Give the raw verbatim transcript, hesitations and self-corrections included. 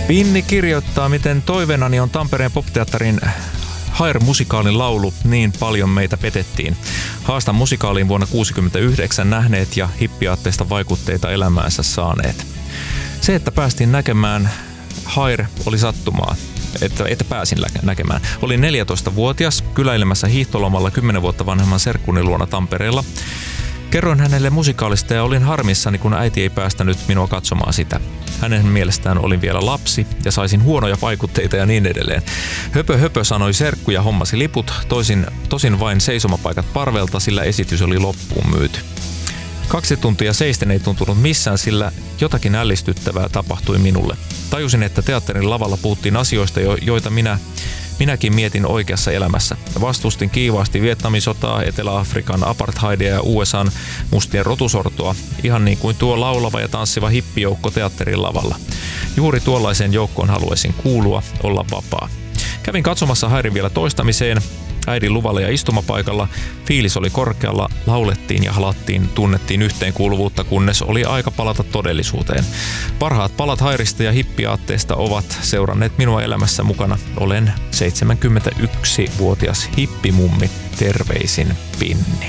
Pinni kirjoittaa, miten toiveenani on Tampereen popteatterin Hair-musikaalin laulu Niin paljon meitä petettiin. Haastan musikaaliin vuonna kuusikymmentäyhdeksän nähneet ja hippiaatteista vaikutteita elämäänsä saaneet. Se, että päästiin näkemään Hair, oli sattumaa. Että, että pääsin näkemään. Olin neljätoistavuotias kyläilemässä hiihtolomalla kymmenen vuotta vanhemman serkkuni luona Tampereella. Kerroin hänelle musikaalista ja olin harmissani, kun äiti ei päästänyt minua katsomaan sitä. Hänen mielestään olin vielä lapsi ja saisin huonoja vaikutteita ja niin edelleen. Höpö höpö sanoi serkku ja hommasi liput, toisin, tosin vain seisomapaikat parvelta, sillä esitys oli loppuun myyty. Kaksi tuntia seisten ei tuntunut missään, sillä jotakin ällistyttävää tapahtui minulle. Tajusin, että teatterin lavalla puhuttiin asioista, joita minä, minäkin mietin oikeassa elämässä. Vastustin kiivaasti Vietnamin sotaa, Etelä-Afrikan apartheidia ja U S A:n mustien rotusortoa, ihan niin kuin tuo laulava ja tanssiva hippijoukko teatterin lavalla. Juuri tuollaiseen joukkoon haluaisin kuulua, olla vapaa. Kävin katsomassa Hairin vielä toistamiseen. Äidin luvalla ja istumapaikalla fiilis oli korkealla, laulettiin ja halattiin, tunnettiin yhteenkuuluvuutta, kunnes oli aika palata todellisuuteen. Parhaat palat Hairista ja hippiaatteesta ovat seuranneet minua elämässä mukana. Olen seitsemänkymmentäyksivuotias hippimummi. Terveisin Pinni.